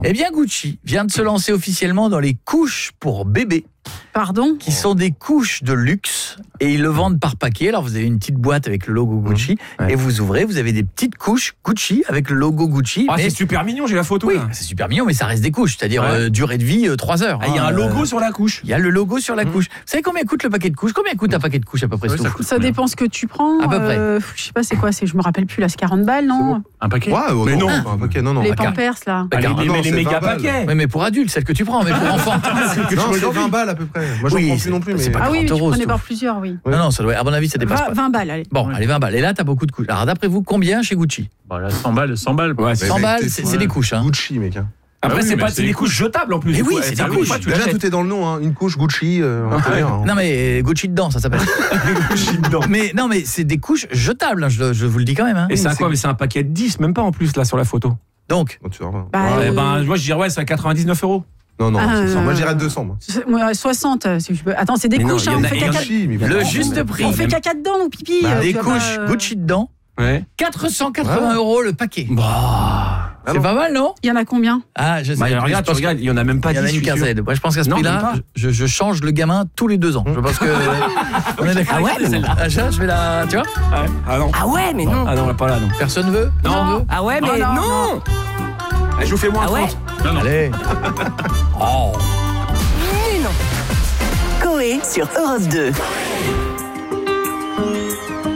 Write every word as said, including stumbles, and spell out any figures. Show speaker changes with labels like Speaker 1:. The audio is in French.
Speaker 1: Eh bien, Gucci vient de se lancer officiellement dans les couches pour bébés.
Speaker 2: Pardon ?
Speaker 1: Qui sont des couches de luxe et ils le vendent par paquet. Alors vous avez une petite boîte avec le logo Gucci mmh, ouais. et vous ouvrez, vous avez des petites couches Gucci avec le logo Gucci.
Speaker 3: Ah,
Speaker 1: mais...
Speaker 3: c'est super mignon, j'ai la photo.
Speaker 1: Oui,
Speaker 3: là.
Speaker 1: c'est super mignon, mais ça reste des couches, c'est-à-dire ouais. euh, durée de vie euh, trois heures.
Speaker 3: Il ah, hein, y a un logo euh... sur la couche.
Speaker 1: Il y a le logo sur la mmh. couche. Vous savez combien coûte le paquet de couches ? Combien coûte un paquet de couches à peu près ?
Speaker 2: ouais, ça, ça dépend ce que tu prends.
Speaker 1: À peu près.
Speaker 2: Euh, je sais pas, c'est quoi ? C'est, je me rappelle plus là, c'est quarante balles, non ?
Speaker 3: Bon. Un paquet ?
Speaker 4: Ouais, ouais,
Speaker 3: mais non,
Speaker 4: un paquet, non, non.
Speaker 2: Les Pampers là.
Speaker 3: Ah, les, les, non, les méga paquets.
Speaker 1: Oui, mais pour adultes, celle que tu prends, mais pour enfants.
Speaker 4: Non, c'est vingt balles à peu près. Moi, j'en prends plus non plus.
Speaker 1: C'est pas
Speaker 2: ah oui,
Speaker 1: trente euros.
Speaker 2: Tu prenais par plusieurs, oui.
Speaker 1: Non, non, ça doit, à mon avis, ça dépasse
Speaker 2: vingt,
Speaker 1: pas.
Speaker 2: vingt balles, allez.
Speaker 1: Bon,
Speaker 2: ouais.
Speaker 1: allez, vingt balles. Et là, t'as beaucoup de couches. Alors, d'après vous, combien chez Gucci ?
Speaker 5: Bah là, cent balles, cent balles.
Speaker 3: Ouais,
Speaker 1: cent balles, c'est, c'est des couches. Hein.
Speaker 4: Gucci, mec. Hein.
Speaker 3: Après,
Speaker 5: ah oui,
Speaker 3: c'est pas
Speaker 5: c'est
Speaker 3: c'est des couches jetables en plus.
Speaker 1: Mais oui, c'est des couches.
Speaker 4: Déjà, tout est dans le nom. Hein. Une couche Gucci. Euh,
Speaker 1: hein. Non, mais Gucci dedans, ça s'appelle.
Speaker 3: Gucci dedans.
Speaker 1: Mais non, mais c'est des couches jetables, hein, je, je vous le dis quand même. Hein.
Speaker 3: Et c'est à quoi ? Mais c'est un paquet de dix, même pas en plus, là, sur la photo.
Speaker 1: Donc
Speaker 4: oh, tu vois,
Speaker 2: bah,
Speaker 3: ouais,
Speaker 2: euh...
Speaker 3: ben, moi, je dirais, ouais, c'est à quatre-vingt-dix-neuf euros.
Speaker 4: Non, non,
Speaker 2: ah,
Speaker 4: euh... moi, je dirais deux cents. Moi.
Speaker 2: moi soixante. Si je peux... Attends, c'est des mais couches, non, hein, on fait caca.
Speaker 4: Gucci,
Speaker 1: le juste prix.
Speaker 2: On fait caca dedans ou pipi.
Speaker 1: Bah,
Speaker 2: euh,
Speaker 1: des couches pas... Gucci dedans.
Speaker 3: Ouais.
Speaker 1: quatre cent quatre-vingts euros le paquet.
Speaker 3: Bah,
Speaker 1: c'est pas mal, non ?
Speaker 2: Il y en a combien ?
Speaker 1: Ah, je sais.
Speaker 3: Bah, regarde, tu regardes, il y en a même pas dix.
Speaker 1: Il y en a une quinzaine. Moi, je pense qu'à ce
Speaker 3: non,
Speaker 1: prix-là, je, je change le gamin tous les deux ans. Je pense que. On est d'accord.
Speaker 2: Ah ouais, mais
Speaker 1: ah, je vais la. Tu vois ?
Speaker 3: Ouais. Ah non.
Speaker 2: Ah ouais, mais non.
Speaker 3: Ah non, pas là, non.
Speaker 1: Personne veut ?
Speaker 3: Non.
Speaker 1: Veut
Speaker 2: ah ouais, mais non. non. non.
Speaker 3: Je vous fais moins
Speaker 2: ah ouais
Speaker 5: non, non.
Speaker 1: Allez. Oh.
Speaker 6: Mais non. Coé sur Europe deux.